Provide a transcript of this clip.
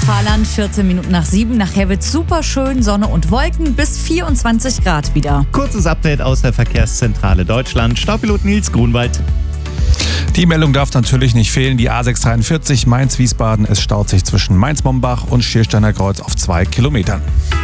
Saarland, 14 Minuten nach 7. Nachher wird super schön, Sonne und Wolken bis 24 Grad wieder. Kurzes Update aus der Verkehrszentrale Deutschland. Staubpilot Nils Grunwald. Die Meldung darf natürlich nicht fehlen. Die A643 Mainz-Wiesbaden. Es staut sich zwischen Mainz-Mombach und Schiersteiner Kreuz auf 2 Kilometern.